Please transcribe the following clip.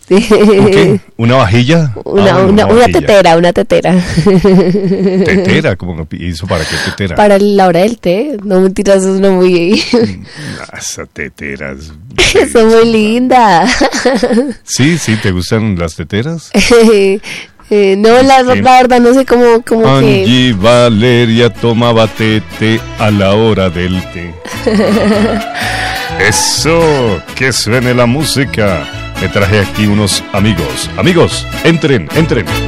¿Qué? ¿Una vajilla? Una tetera, una tetera. ¿Tetera? ¿Cómo hizo para qué tetera? Para la hora del té. No, mentiras, eso es no muy... Esa tetera es... Son muy lindas. Sí, ¿te gustan las teteras? No, la verdad no sé cómo Angie Valeria tomaba tete a la hora del té. Eso, que suene la música. Me traje aquí unos amigos. Amigos, entren.